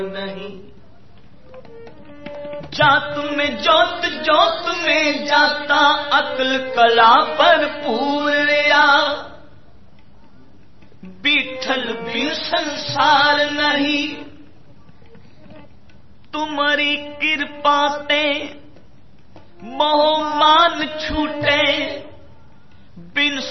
नहीं। जात में जोत जोत में जाता अक्ल कला पर पूर्या, बीठल भी संसार नहीं। तुम्हारी कृपा ते मोह मान छूटे, बिन